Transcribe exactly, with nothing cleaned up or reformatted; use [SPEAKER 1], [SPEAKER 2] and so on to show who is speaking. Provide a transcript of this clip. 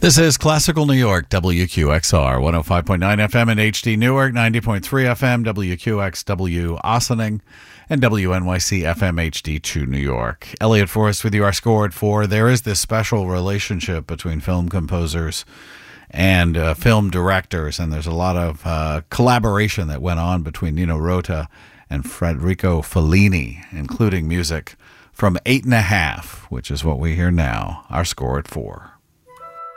[SPEAKER 1] This is Classical New York, W Q X R, one oh five point nine F M in H D Newark, ninety point three F M, W Q X W Ossining, and W N Y C F M H D two New York. Elliot Forrest with you, our score at four. There is this special relationship between film composers and uh, film directors, and there's a lot of uh, collaboration that went on between Nino Rota and Federico Fellini, including music from Eight and a Half, which is what we hear now, our score at four.